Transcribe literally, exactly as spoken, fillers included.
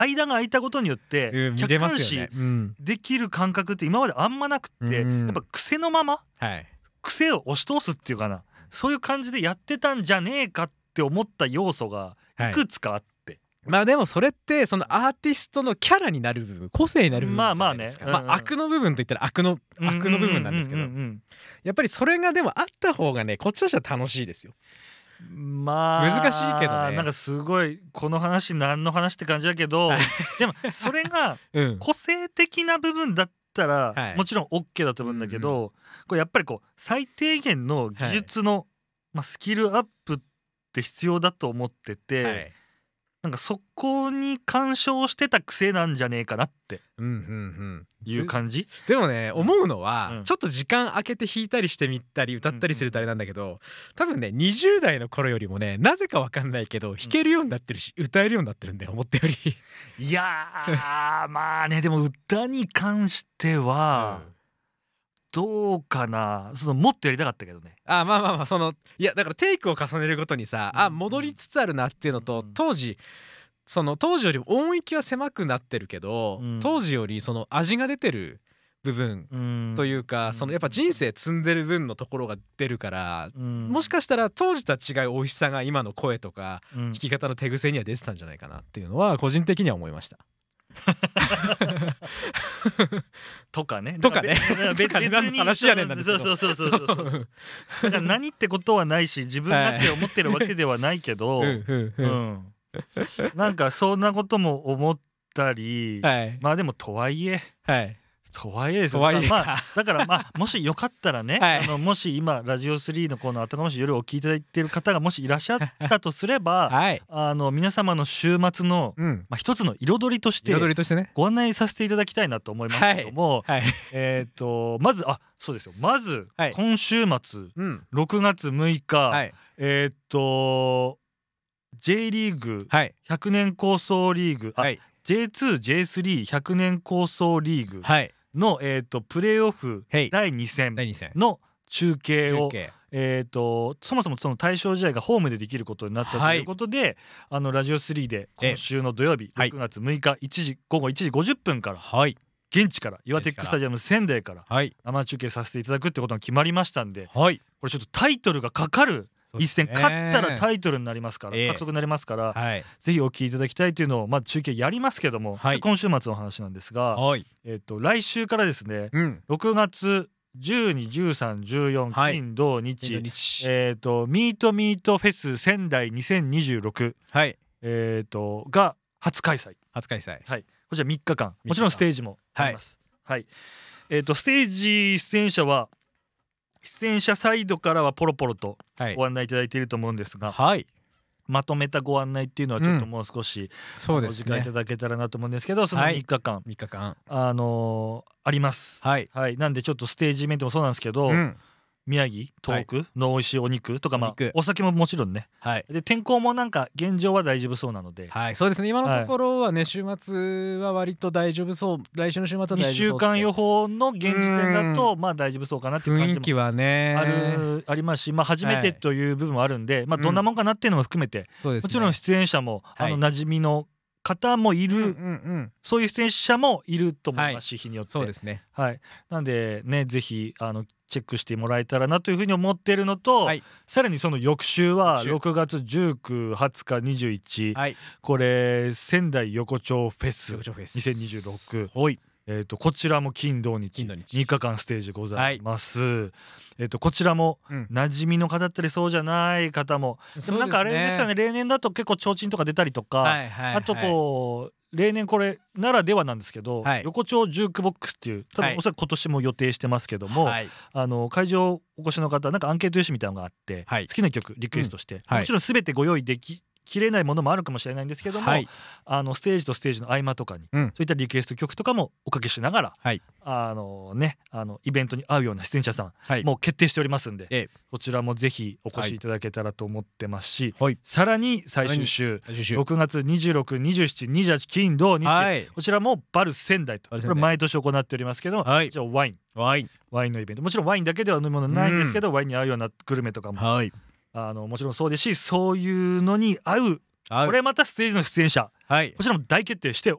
間が空いたことによってうん、見れ客観ますよね。 視うん。 できる感覚って今まであんまなくってうんやっぱ癖のままはい。 癖を押し通すっていうかなそういう感じでやってたんじゃねえかって思った要素がいくつかあって、 まあでもそれってそのアーティストのキャラになる部分、個性になる部分じゃないですか。 まあまあねうんうんまあ悪の部分といったら悪の悪の部分なんですけど、 うんうんうんうんやっぱりそれがでもあった方がね、こっちとしては楽しいですよ。 まあ難しいけどねなんかすごいこの話何の話って感じだけどでもそれがうん。 個性的な部分だったら、 はいもちろん OK だと思うんだけど、これやっぱりこう最低限の技術の、まあ、スキルアップって必要だと思ってて、 はい。 なんかそこに干渉してた癖なんじゃねえかなってうんうんうん。 いう感じ。 でもね、思うのは、 うんちょっと時間空けて弾いたりしてみたり歌ったりするとあれなんだけど、多分ねにじゅう代の頃よりもね、なぜかわかんないけど弾けるようになってるし、歌えるようになってるんだよ、思ったより。 いやーまあねでも歌に関してはうんどうかな、そのもっとやりたかったけどね。 あまあまあまあ、そのいやだからテイクを重ねるごとにさ、あうん戻りつつあるなっていうのと、 うん当時その当時よりも音域は狭くなってるけど、 うん当時よりその味が出てる部分うんというか、 うんそのやっぱ人生積んでる分のところが出るから、 うんもしかしたら当時とは違う美味しさが今の声とかうん弾き方の手癖には出てたんじゃないかなっていうのは個人的には思いました。 とかね。 とかねだからべとかね別に何の話やねんなんですけどそうそうそうそうそうそう。だから何ってことはないし自分がって思ってるわけではないけど、 うんうんううんん、なんかそんなことも思ったり、 はいまあでもとはいえはいとはいえですよ。 とはいえかまあ、まあだからまあもしよかったらね、 はいあのもし今ラジオスリーのこの後がもし夜を聞いていただいている方がもしいらっしゃったとすれば、 はいあの皆様の週末の、 うんまあ、一つの彩りとして彩りとしてねご案内させていただきたいなと思いますけども、 はいえっ、とまずあそうですよまず、 はい今週末うんろくがつむいか、 はいえっ、と J リーグはいひゃくねん構想リーグ、あはいジェイツー、ジェイスリーひゃくねん構想リーグはいの、えー、とプレーオフはいだいに戦だいに戦の中継を中継えー、とそもそもその対象試合がホームでできることになったということで、あのラジオスリーで今週の土曜日はいろくがつむいかいちじ午後いちじごじゅっぷんからはい現地から岩手ックスタジアム仙台からはい生中継させていただくってことが決まりましたんで、 はいこれちょっとタイトルがかかる一戦、 そうですね勝ったらタイトルになりますから、 ええ獲得になりますから、 はいぜひお聞きいただきたいというのをまあ中継やりますけども、 はい今週末の話なんですが、 はいえっと来週からですねうんろくがつじゅうに、じゅうさん、じゅうよん、 はい金土日、 日えっとミートミートフェス仙台にせんにじゅうろく、 はいえっとが初開催。 初開催はい、こちらみっかかんもちろんステージもあります。はい、えっとステージ出演者は出演者サイドからはポロポロとはいご案内いただいていると思うんですが、 はいまとめたご案内っていうのはちょっともう少し、 そうですお時間いねただけたらなと思うんですけど、そのはいみっかかん、 みっかかんあのーあります。 はいはい、なんでちょっとステージイベントもそうなんですけど、 うん宮城東北の美味しいお肉とか、まあお肉お酒ももちろんね、 はいで天候もなんか現状は大丈夫そうなので、 はいそうですね今のところはね週末は割と大丈夫そう来週の週末は大丈夫そうにしゅうかん予報の現時点だとまあ大丈夫そうかなっていう感じも雰囲気はねあるありますし、まあ初めてという部分もあるんで、まあどんなもんかなっていうのも含めて、 そうですねもちろん出演者もあはいの馴染みの方もいる、 うんうんうんそういう出演者もいると思いますし、日によってそうですねはい、なんでねぜひあのチェックしてもらえたらなというふうに思っているのと、 はいさらにその翌週は翌週ろくがつじゅうく、はつか、にじゅういち、 はいこれ仙台横丁フェス横丁フェスにせんにじゅうろく、 はいえー、とこちらも金土日金土日みっかかんステージございます、えー、とこちらもうん馴染みの方だったりそうじゃない方も、でもなんかあれですよね、例年だと結構提灯とか出たりとか、 はいはいあとこう例年これならではなんですけど、 はい横丁ジュークボックスっていう多はい分おそらく今年も予定してますけども、 はいあの会場お越しの方なんかアンケート用紙みたいなのがあって、 はい好きな曲リクエストして、 うんはいもちろん全てご用意でききれないものもあるかもしれないんですけども、 はいあのステージとステージの合間とかに、 うんそういったリクエスト曲とかもおかけしながら、 はいあのねあのイベントに合うような出演者さん、 はいもう決定しておりますんで、 ええこちらもぜひお越しいただけたらと思ってますし、 はいさらに最終週最終週ろくがつにじゅうろく、にじゅうしち、にじゅうはち金土日、 はいこちらもバル仙台とこバル仙台れ毎年行っておりますけど、 はいじゃあワインワインワインのイベント、もちろんワインだけでは飲むものないんですけど、ワインに合うようなグルメとかもはいあのもちろんそうですし、そういうのに合うはいこれまたステージの出演者はいこちらも大決定して